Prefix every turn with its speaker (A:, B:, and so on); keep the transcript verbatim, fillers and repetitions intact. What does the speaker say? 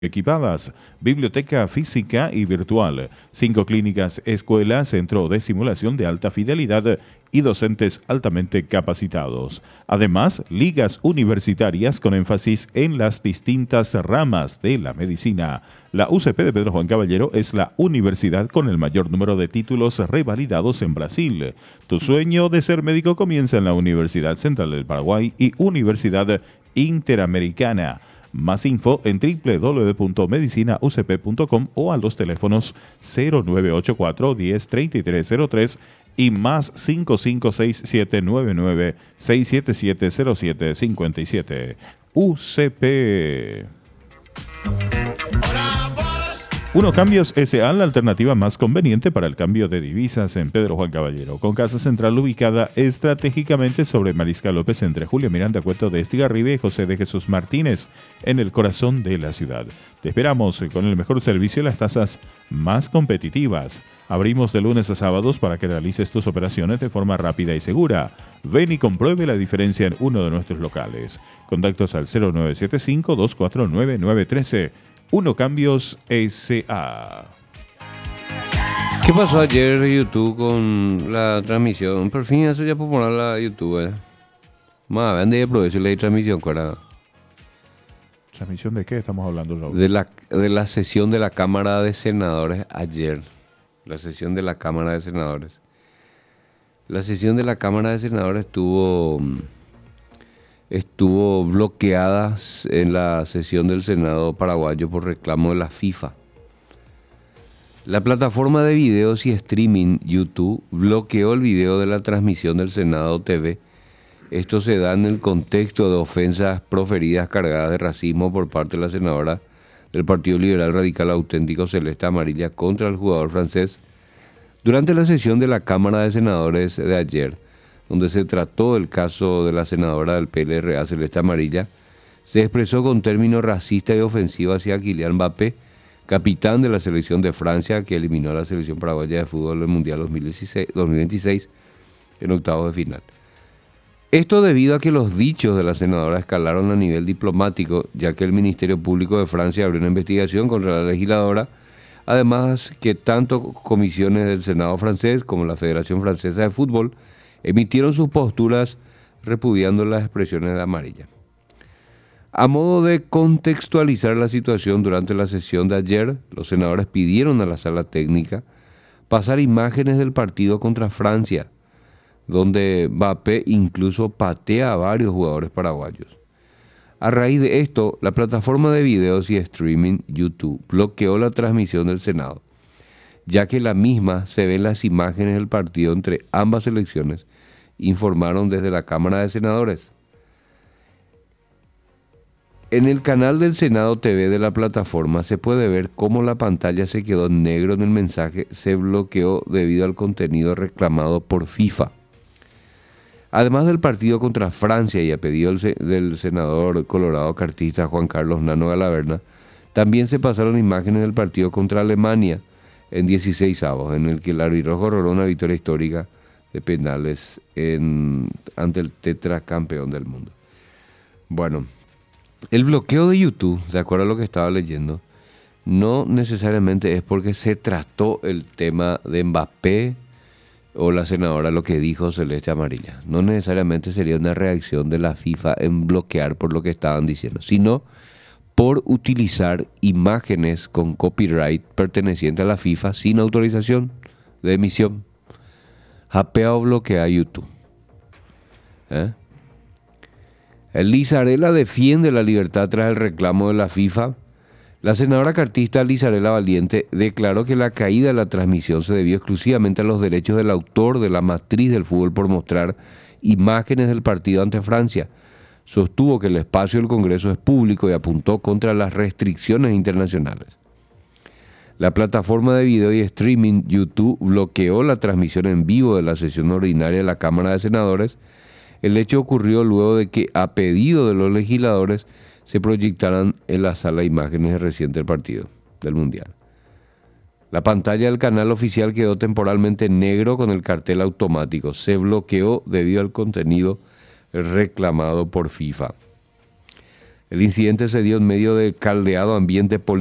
A: equipadas, biblioteca física y virtual, cinco clínicas, escuelas, centro de simulación de alta fidelidad y docentes altamente capacitados. Además, ligas universitarias con énfasis en las distintas ramas de la medicina. La U C P de Pedro Juan Caballero es la universidad con el mayor número de títulos revalidados en Brasil. Tu sueño de ser médico comienza en la Universidad Central del Paraguay y Universidad Interamericana. Más info en doble u doble u doble u punto medicina u c p punto com o a los teléfonos cero nueve ocho cuatro, diez, treinta y tres cero tres y más cinco cinco seis siete nueve nueve seis siete siete cero siete cinco siete. U C P. Uno Cambios S A, la alternativa más conveniente para el cambio de divisas en Pedro Juan Caballero, con casa central ubicada estratégicamente sobre Mariscal López entre Julio Miranda Cueto de Estigarribia y José de Jesús Martínez, en el corazón de la ciudad. Te esperamos con el mejor servicio y las tasas más competitivas. Abrimos de lunes a sábados para que realices tus operaciones de forma rápida y segura. Ven y compruebe la diferencia en uno de nuestros locales. Contactos al cero nueve siete cinco, dos cuatro nueve, nueve uno tres. Uno Cambios S A.
B: ¿Qué pasó ayer en YouTube con la transmisión? Por fin eso ya popular la YouTube. Eh. Más ven de aprovechar la transmisión, cara.
A: ¿Transmisión de qué estamos hablando, Raúl?
B: De la, de la sesión de la Cámara de Senadores ayer. La sesión de la Cámara de Senadores. La sesión de la Cámara de Senadores estuvo... estuvo bloqueada en la sesión del Senado paraguayo por reclamo de la FIFA. La plataforma de videos y streaming YouTube bloqueó el video de la transmisión del Senado T V. Esto se da en el contexto de ofensas proferidas cargadas de racismo por parte de la senadora del Partido Liberal Radical Auténtico Celeste Amarilla contra el jugador francés durante la sesión de la Cámara de Senadores de ayer, donde se trató el caso de la senadora del P L R A Celeste Amarilla. Se expresó con términos racistas y ofensivos hacia Kylian Mbappé, capitán de la selección de Francia, que eliminó a la selección paraguaya de fútbol del Mundial dos mil veintiséis en octavos de final. Esto debido a que los dichos de la senadora escalaron a nivel diplomático, ya que el Ministerio Público de Francia abrió una investigación contra la legisladora, además que tanto comisiones del Senado francés como la Federación Francesa de Fútbol emitieron sus posturas repudiando las expresiones de Amarilla. A modo de contextualizar la situación durante la sesión de ayer, los senadores pidieron a la sala técnica pasar imágenes del partido contra Francia, donde Mbappé incluso patea a varios jugadores paraguayos. A raíz de esto, la plataforma de videos y streaming YouTube bloqueó la transmisión del Senado, ya que la misma se ven las imágenes del partido entre ambas selecciones, informaron desde la Cámara de Senadores. En el canal del Senado T V de la plataforma se puede ver cómo la pantalla se quedó en negro en el mensaje, se bloqueó debido al contenido reclamado por FIFA. Además del partido contra Francia y a pedido del senador colorado cartista Juan Carlos Nano Galaverna, también se pasaron imágenes del partido contra Alemania en dieciséis avos, en el que el albirrojo logró una victoria histórica de penales en, ante el tetracampeón del mundo. Bueno, el bloqueo de YouTube, de acuerdo a lo que estaba leyendo, no necesariamente es porque se trató el tema de Mbappé o la senadora lo que dijo Celeste Amarilla. No necesariamente sería una reacción de la FIFA en bloquear por lo que estaban diciendo, sino por utilizar imágenes con copyright perteneciente a la FIFA sin autorización de emisión. Japea o bloquea YouTube. ¿Eh? Lizarela defiende la libertad tras el reclamo de la FIFA. La senadora cartista Lizarela Valiente declaró que la caída de la transmisión se debió exclusivamente a los derechos del autor de la matriz del fútbol por mostrar imágenes del partido ante Francia. Sostuvo que el espacio del Congreso es público y apuntó contra las restricciones internacionales. La plataforma de video y streaming YouTube bloqueó la transmisión en vivo de la sesión ordinaria de la Cámara de Senadores. El hecho ocurrió luego de que, a pedido de los legisladores, se proyectaran en la sala imágenes recientes del partido del Mundial. La pantalla del canal oficial quedó temporalmente negro con el cartel automático. Se bloqueó debido al contenido reclamado por FIFA. El incidente se dio en medio del caldeado ambiente político